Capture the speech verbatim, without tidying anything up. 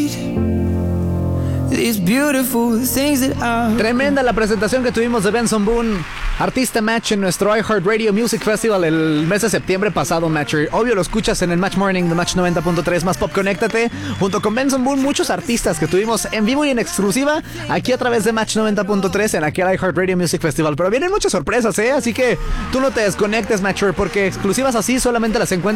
Tremenda la presentación que tuvimos de Benson Boone, artista Match, en nuestro iHeartRadio Music Festival el mes de septiembre pasado, Match. Obvio lo escuchas en el Match Morning de Match noventa punto tres, Más Pop, conéctate. Junto con Benson Boone, muchos artistas que tuvimos en vivo y en exclusiva aquí a través de Match noventa punto tres en aquel iHeartRadio Music Festival. Pero vienen muchas sorpresas, ¿eh? Así que tú no te desconectes, Matcher, porque exclusivas así solamente las encuentras